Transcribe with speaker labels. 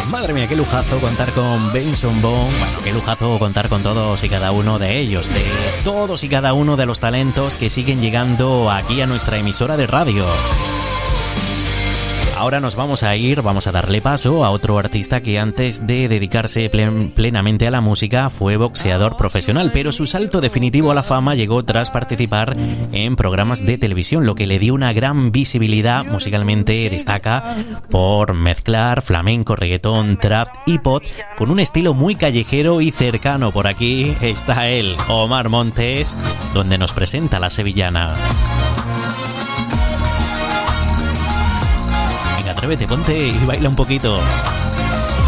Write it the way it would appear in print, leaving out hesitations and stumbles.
Speaker 1: Madre mía, qué lujazo contar con Benson Boone. Bueno, qué lujazo contar con todos y cada uno de ellos, de todos y cada uno de los talentos que siguen llegando aquí a nuestra emisora de radio. Ahora nos vamos a darle paso a otro artista que antes de dedicarse plenamente a la música fue boxeador profesional, pero su salto definitivo a la fama llegó tras participar en programas de televisión, lo que le dio una gran visibilidad. Musicalmente destaca por mezclar flamenco, reggaetón, trap y pop con un estilo muy callejero y cercano. Por aquí está él, Omar Montes, donde nos presenta La Sevillana. Atrévete, ponte y baila un poquito.